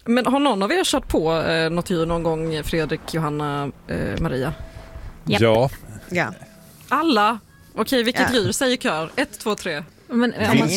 Men har någon av er kört på något djur någon gång, Fredrik, Johanna, Maria? Ja. Ja. Alla? Okej, vilket djur? Säger kör. 1, 2, 3. Men,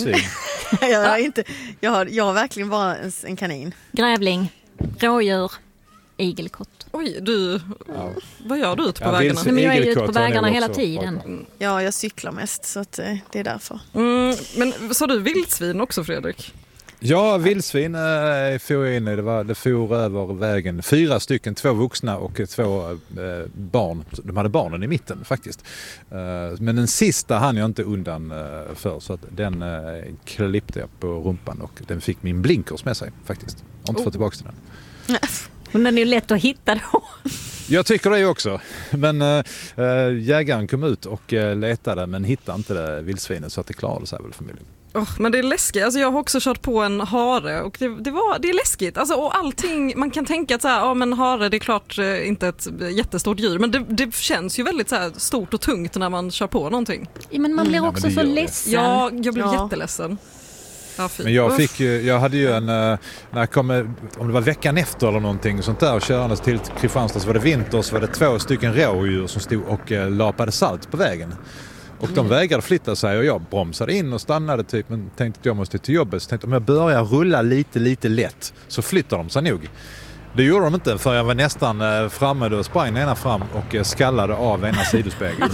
jag har verkligen bara en kanin. Grävling, rådjur, igelkott. Oj, du, vad gör du ute på vägarna? Men jag är ute på vägarna hela tiden. Ja, jag cyklar mest så att det är därför. Men sa du vildsvin också, Fredrik? Ja, vildsvin for jag in i. Det for över vägen 4 stycken, 2 vuxna och 2 barn. De hade barnen i mitten faktiskt. Men den sista hann jag inte undan för, så att den klippte jag på rumpan och den fick min blinkers med sig faktiskt. Jag har inte fått tillbaka till den. Men den är ju lätt att hitta då. Jag tycker det också. Men jägaren kom ut och letade men hittade inte det vildsvinet, så att det klarade sig väl förmodligen. Men det är läskigt. Alltså jag har också kört på en hare och det är läskigt. Alltså, och allting, man kan tänka att så här, men hare, det är klart inte ett jättestort djur, men det känns ju väldigt så här stort och tungt när man kör på någonting. Ja, men man blir också så ledsen. Ja, jag blev jätteledsen. Ja, men jag hade ju när jag kom, om det var veckan efter eller någonting sånt där, och körandes till Kristianstad, så var det vinter, så var det 2 stycken rådjur som stod och lapade salt på vägen. Och de vägrade flytta sig och jag bromsade in och stannade typ, men tänkte att jag måste till jobbet. Så tänkte om jag börjar rulla lite lätt så flyttar de sig nog. Det gjorde de inte, för jag var nästan framme, då sprang ena fram och skallade av ena sidospegeln.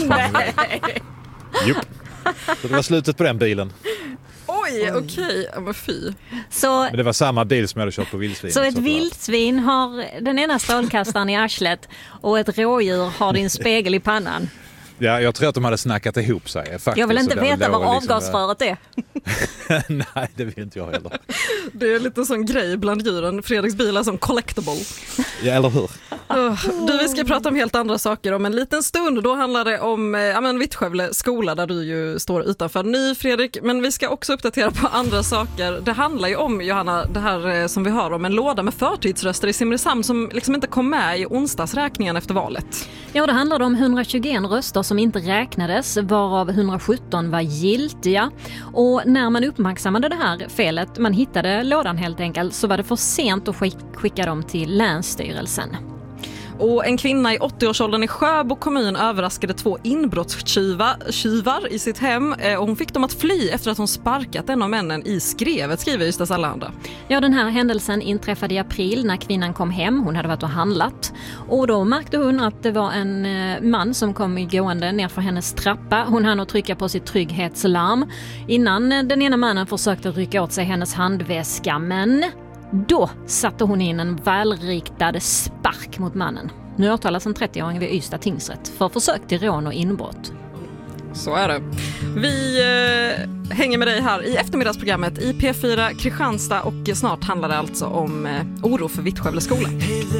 Jupp. Så det var slutet på den bilen. Oj, okej. Men fy. Men det var samma bil som jag hade kört på vildsvin. Så ett vildsvin har den ena strålkastaren i arslet och ett rådjur har din spegel i pannan. Ja, jag tror att de hade snackat ihop sig faktiskt. Jag vill inte veta var avgasröret är. Nej, det vill inte jag heller. Det är lite sån grej bland djuren. Fredriks bil är som collectible. Ja, eller hur? Vi ska prata om helt andra saker om en liten stund. Då handlar det om Vittskövle skola, där du ju står utanför ny, Fredrik. Men vi ska också uppdatera på andra saker. Det handlar ju om, Johanna, det här som vi har om en låda med förtidsröster i Simrishamn som liksom inte kom med i onsdagsräkningen efter valet. Ja, det handlar om 121 röster som inte räknades, varav 117 var giltiga. Och när man uppmärksammade det här felet, man hittade lådan helt enkelt, så var det för sent att skicka dem till Länsstyrelsen. Och en kvinna i 80-årsåldern i Sjöbo kommun överraskade 2 inbrottstjuvar i sitt hem. Och hon fick dem att fly efter att hon sparkat en av männen i skrevet, skriver Ystads Allehanda. Ja, den här händelsen inträffade i april när kvinnan kom hem. Hon hade varit och handlat. Och då märkte hon att det var en man som kom gående ner för hennes trappa. Hon hann att trycka på sitt trygghetslarm innan den ena mannen försökte rycka åt sig hennes handväska. Men då satte hon in en välriktad spark mot mannen. Nu åtalas en 30-åring vid Ystad tingsrätt för försök till rån och inbrott. Så är det. Vi hänger med dig här i eftermiddagsprogrammet i P4 Kristianstad, och snart handlar det alltså om oro för Vittskövle skola.